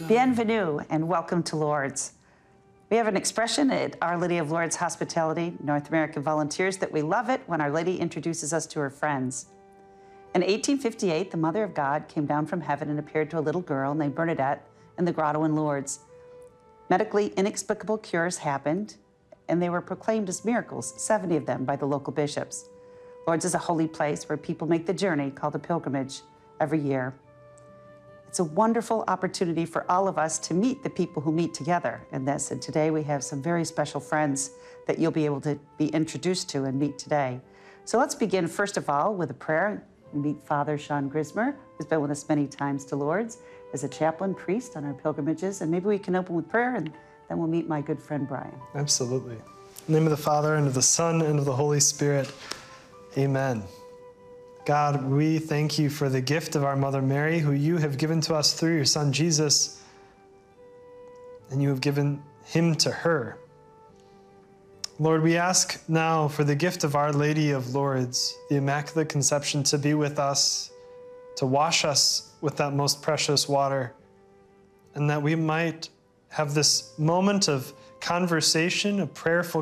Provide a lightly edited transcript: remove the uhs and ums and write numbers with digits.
Bienvenue and welcome to Lourdes. We have an expression at Our Lady of Lourdes Hospitality, North American Volunteers, that we love it when Our Lady introduces us to her friends. In 1858, the Mother of God came down from heaven and appeared to a little girl named Bernadette in the grotto in Lourdes. Medically inexplicable cures happened, and they were proclaimed as miracles, 70 of them by the local bishops. Lourdes is a holy place where people make the journey called a pilgrimage every year. It's a wonderful opportunity for all of us to meet the people who meet together in this. And today we have some very special friends that you'll be able to be introduced to and meet today. So let's begin, first of all, with a prayer. We meet Father Sean Grismer, who's been with us many times to Lourdes as a chaplain priest on our pilgrimages. And maybe we can open with prayer, and then we'll meet my good friend Brian. Absolutely. In the name of the Father, and of the Son, and of the Holy Spirit. Amen. God, we thank you for the gift of our Mother Mary, who you have given to us through your Son Jesus, and you have given him to her. Lord, we ask now for the gift of Our Lady of Lourdes, the Immaculate Conception, to be with us, to wash us with that most precious water, and that we might have this moment of conversation, a prayerful